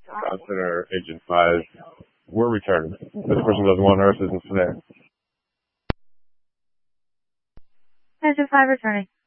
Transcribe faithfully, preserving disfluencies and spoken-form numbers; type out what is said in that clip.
Johnson or Agent five. We're returning. This person doesn't want our assistance today. Agent five returning.